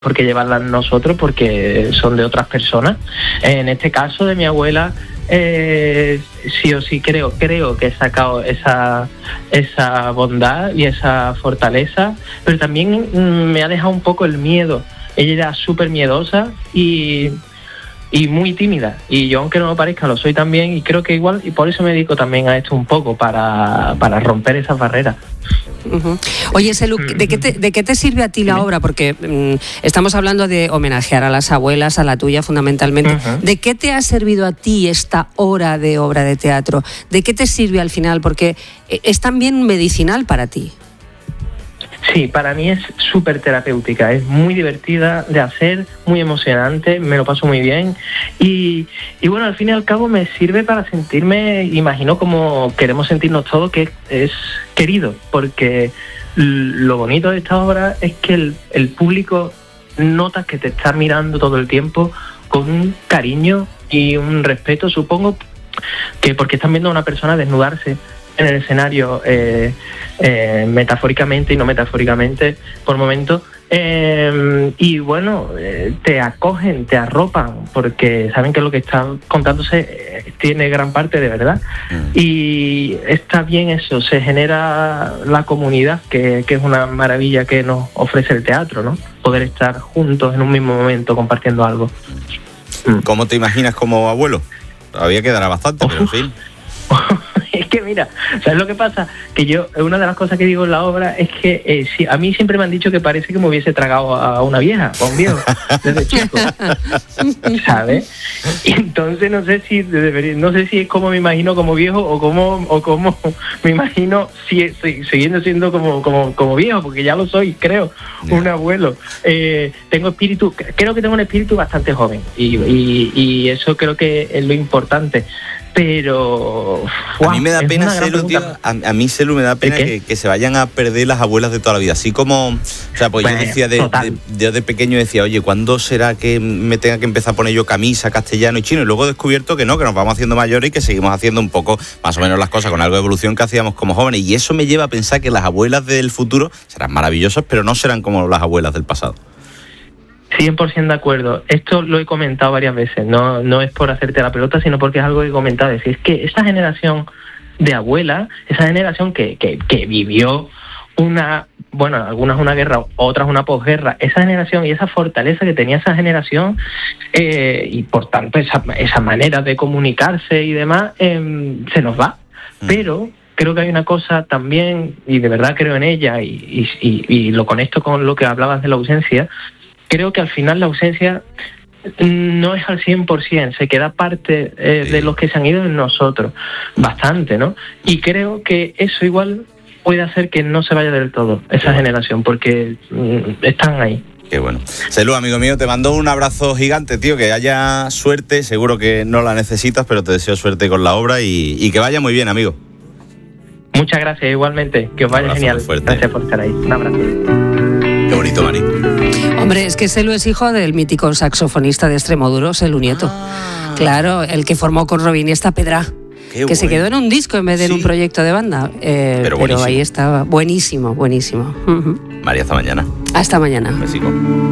por qué llevarlas nosotros, porque son de otras personas. En este caso de mi abuela, sí o sí creo que he sacado esa bondad y esa fortaleza, pero también me ha dejado un poco el miedo. Ella era súper miedosa y muy tímida, y yo, aunque no lo parezca, lo soy también, y creo que igual, y por eso me dedico también a esto un poco, para romper esas barreras. Uh-huh. Oye, Selu, ¿de qué te sirve a ti la obra? Porque estamos hablando de homenajear a las abuelas, a la tuya fundamentalmente. Uh-huh. ¿De qué te ha servido a ti esta hora de obra de teatro? ¿De qué te sirve al final? Porque es también medicinal para ti. Sí, para mí es súper terapéutica, es muy divertida de hacer, muy emocionante, me lo paso muy bien y bueno, al fin y al cabo me sirve para sentirme, imagino como queremos sentirnos todos, que es querido, porque lo bonito de esta obra es que el público nota que te está mirando todo el tiempo con un cariño y un respeto, supongo que porque están viendo a una persona desnudarse en el escenario, metafóricamente y no metafóricamente por momentos, y bueno, te acogen, te arropan, porque saben que lo que está contándose tiene gran parte de verdad. Y está bien eso, se genera la comunidad, que es una maravilla que nos ofrece el teatro, ¿no? Poder estar juntos en un mismo momento compartiendo algo. ¿Cómo te imaginas como abuelo? Todavía quedará bastante, pero en fin. Es que mira, ¿sabes lo que pasa? Que yo, una de las cosas que digo en la obra es que sí, a mí siempre me han dicho que parece que me hubiese tragado a una vieja o a un viejo desde chico, ¿sabes? Y entonces no sé si es como me imagino como viejo o como me imagino siguiendo siendo como viejo, porque ya lo soy, creo, un abuelo. Creo que tengo un espíritu bastante joven y eso creo que es lo importante. Pero a mí me da pena, Selu, tío, a mí, Selu, me da pena que se vayan a perder las abuelas de toda la vida. Así como, o sea, pues yo decía yo de pequeño decía, oye, ¿cuándo será que me tenga que empezar a poner yo camisa, castellano y chino? Y luego he descubierto que no, que nos vamos haciendo mayores y que seguimos haciendo un poco más o menos las cosas con algo de evolución que hacíamos como jóvenes. Y eso me lleva a pensar que las abuelas del futuro serán maravillosas, pero no serán como las abuelas del pasado. 100% de acuerdo. Esto lo he comentado varias veces, no es por hacerte la pelota, sino porque es algo que he comentado. Es decir, es que esa generación de abuelas, esa generación que vivió algunas una guerra, otras una posguerra, esa generación y esa fortaleza que tenía esa generación, y por tanto esa manera de comunicarse y demás, se nos va. Pero creo que hay una cosa también, y de verdad creo en ella, y lo conecto con lo que hablabas de la ausencia. Creo que al final la ausencia no es al 100%, se queda parte de los que se han ido en nosotros, bastante, ¿no? Y creo que eso igual puede hacer que no se vaya del todo esa generación, porque están ahí. Qué bueno. Selu, amigo mío, te mando un abrazo gigante, tío, que haya suerte, seguro que no la necesitas, pero te deseo suerte con la obra y que vaya muy bien, amigo. Muchas gracias, igualmente, que os vaya genial. Gracias por estar ahí. Un abrazo. Qué bonito, Mari. Hombre, es que Selu es hijo del mítico saxofonista de Extremoduro, Selu Nieto. Claro, el que formó con Robin y esta Pedra, que bueno. Se quedó en un disco en vez de en un proyecto de banda. Pero ahí estaba. Buenísimo, buenísimo. María, hasta mañana. Hasta mañana. Besico.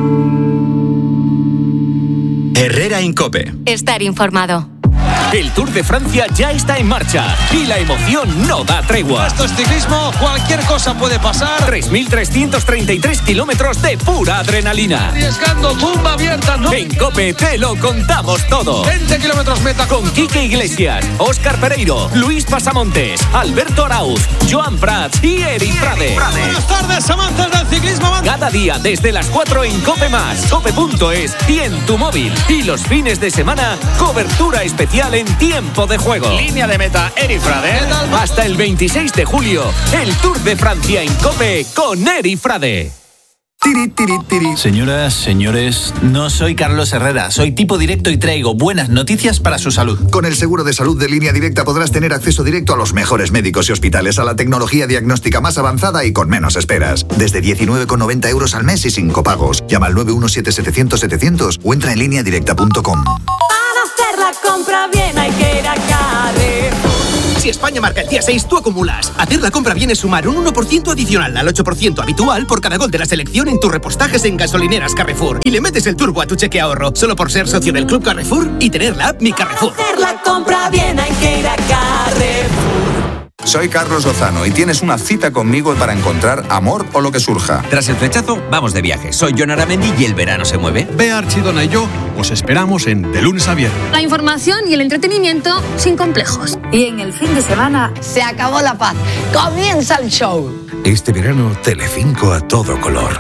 Herrera en COPE. Estar informado. El Tour de Francia ya está en marcha y la emoción no da tregua. Esto es ciclismo, cualquier cosa puede pasar. 3.333 kilómetros de pura adrenalina. Arriesgando, tumba abierta, ¿no? En COPE te lo contamos todo. 20 kilómetros meta. Con Quique Iglesias, Óscar Pereiro, Luis Pasamontes, Alberto Arauz, Joan Prats y Eri Frade. Buenas tardes, amantes del ciclismo. Cada día desde las 4 en COPE+, cope.es y en tu móvil. Y los fines de semana, cobertura especial en tiempo de juego. Línea de meta, Eri Frade. Hasta el 26 de julio, el Tour de Francia en COPE con Eri Frade. Señoras, señores, no soy Carlos Herrera, soy tipo directo y traigo buenas noticias para su salud. Con el seguro de salud de Línea Directa podrás tener acceso directo a los mejores médicos y hospitales, a la tecnología diagnóstica más avanzada y con menos esperas. Desde 19,90 euros al mes y sin copagos. Llama al 917-700-700 o entra en lineadirecta.com. Para hacer la compra bien hay que ir a Carrefour. Si España marca el día 6, tú acumulas. Hacer la compra viene sumar un 1% adicional al 8% habitual por cada gol de la selección en tus repostajes en gasolineras Carrefour. Y le metes el turbo a tu cheque ahorro, solo por ser socio del Club Carrefour y tener la app Mi Carrefour. Hacer la compra bien hay que ir a Carrefour. Soy Carlos Lozano y tienes una cita conmigo para encontrar amor o lo que surja. Tras el flechazo, vamos de viaje. Soy Jon Aramendi y el verano se mueve. Bea Archidona y yo os esperamos en De Lunes a Viernes. La información y el entretenimiento sin complejos. Y en el fin de semana se acabó la paz. Comienza el show. Este verano, Telecinco a todo color.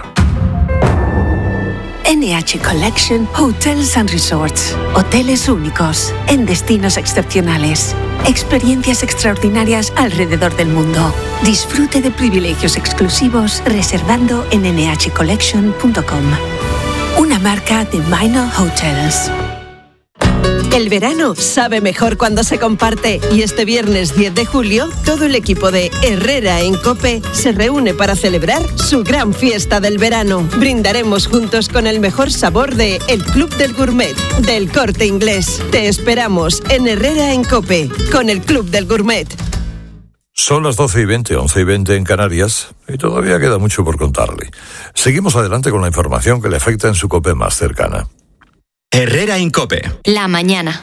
NH Collection Hotels and Resorts. Hoteles únicos en destinos excepcionales. Experiencias extraordinarias alrededor del mundo. Disfrute de privilegios exclusivos reservando en nhcollection.com. Una marca de Minor Hotels. El verano sabe mejor cuando se comparte y este viernes 10 de julio todo el equipo de Herrera en COPE se reúne para celebrar su gran fiesta del verano. Brindaremos juntos con el mejor sabor de El Club del Gourmet, del Corte Inglés. Te esperamos en Herrera en COPE, con el Club del Gourmet. Son las 12:20, 11:20 en Canarias y todavía queda mucho por contarle. Seguimos adelante con la información que le afecta en su COPE más cercana. Herrera en COPE. La mañana.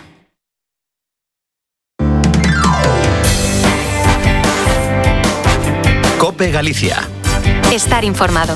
COPE Galicia. Estar informado.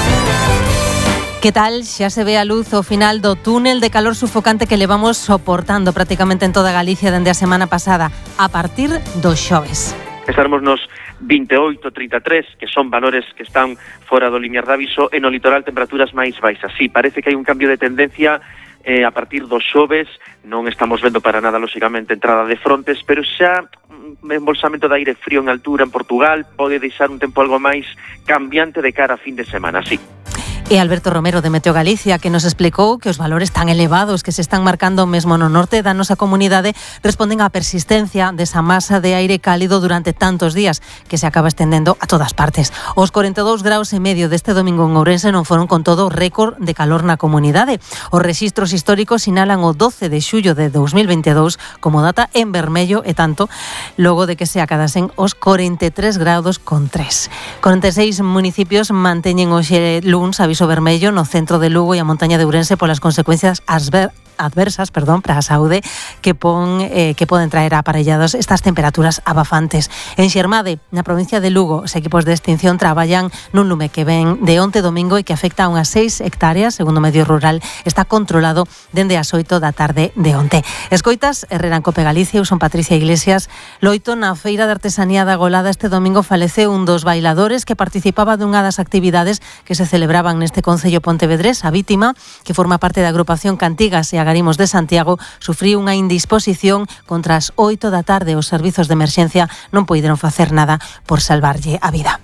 Que tal? Xa se ve a luz ao final do túnel de calor sufocante que levamos soportando prácticamente en toda Galicia dende a semana pasada, a partir do xoves. Estaremos nos 28-33, que son valores que están fora do limiar de aviso, e no litoral temperaturas máis baixas. Sí, parece que hai un cambio de tendencia a partir do xoves. Non estamos vendo para nada, lóxicamente, entrada de frontes, pero xa embolsamento de aire frío en altura en Portugal pode deixar un tempo algo máis cambiante de cara a fin de semana, sí. E Alberto Romero de Meteo Galicia, que nos explicou que os valores tan elevados que se están marcando mesmo no norte da nosa comunidade responden á persistencia desa masa de aire cálido durante tantos días que se acaba estendendo a todas partes. Os 42 graus e medio deste domingo en Ourense non foron con todo récord de calor na comunidade. Os rexistros históricos sinalan o 12 de xullo de 2022 como data en vermello e tanto logo de que se acadasen os 43 graus con 3. 46 municipios manteñen hoxe luns aviso vermello no centro de Lugo e a montaña de Ourense polas consecuencias adversas para a saúde que poden traer aparellados estas temperaturas abafantes. En Xermade, na provincia de Lugo, os equipos de extinción traballan nun lume que ven de onte domingo e que afecta a unhas 6 hectáreas, segundo Medio Rural, está controlado dende as 8 da tarde de onte. Escoitas, Herrera en COPE Galicia, eu son Patricia Iglesias. Loito na feira de artesanía da Golada este domingo faleceu un dos bailadores que participaba dunha das actividades que se celebraban neste concello pontevedrés. A vítima, que forma parte da agrupación Cantigas e Agarimos de Santiago, sufriu unha indisposición contra as 8 da tarde. Os servizos de emerxencia non puideron facer nada por salvarlle a vida.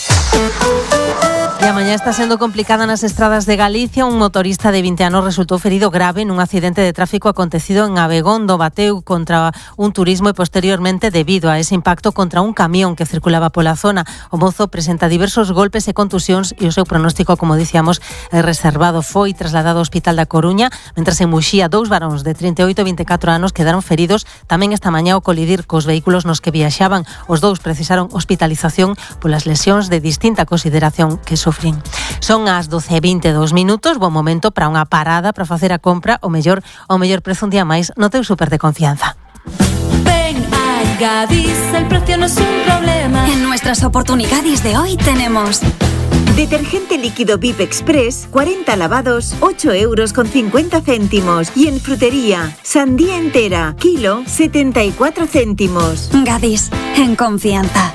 E a mañá está sendo complicada nas estradas de Galicia. Un motorista de 20 anos resultou ferido grave nun accidente de tráfico acontecido en Abegondo. Bateu contra un turismo e posteriormente, debido a ese impacto, contra un camión que circulaba pola zona. O mozo presenta diversos golpes e contusións e o seu pronóstico, como dicíamos, é reservado. Foi trasladado ao Hospital da Coruña, mentras en Muxía 2 varóns de 38 e 24 anos quedaron feridos tamén esta mañá ao colidir cos vehículos nos que viaxaban. Os dous precisaron hospitalización polas lesións de distinta consideración que sufren. Son as 12:22 minutos, bom momento para unha parada para facer a compra o mellor prezo un día máis no teu súper de confianza. Ven a Gadis, el precio no es un problema. En nuestras oportunidades de hoy tenemos detergente líquido VIP Express, 40 lavados, 8,50 €. Y en frutería, sandía entera, kilo, 74 céntimos. Gadis, en confianza.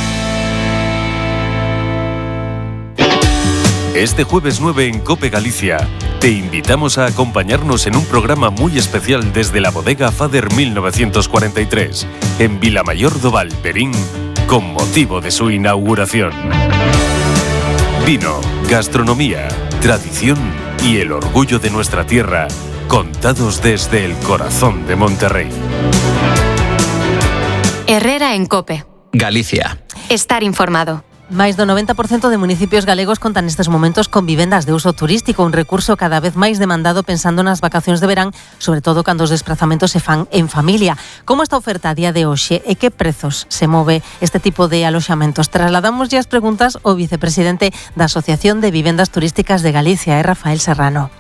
Este jueves 9 en COPE Galicia, te invitamos a acompañarnos en un programa muy especial desde la bodega Fader 1943, en Vilamayor do Val, Verín, con motivo de su inauguración. Vino, gastronomía, tradición y el orgullo de nuestra tierra, contados desde el corazón de Monterrey. Herrera en COPE Galicia. Estar informado. Máis do 90% de municipios galegos contan nestes momentos con vivendas de uso turístico, un recurso cada vez máis demandado pensando nas vacacións de verán, sobre todo cando os desplazamentos se fan en familia. Como está a oferta a día de hoxe e que prezos se move este tipo de aloxamentos? Trasladamos as preguntas ao vicepresidente da Asociación de Vivendas Turísticas de Galicia, Rafael Serrano.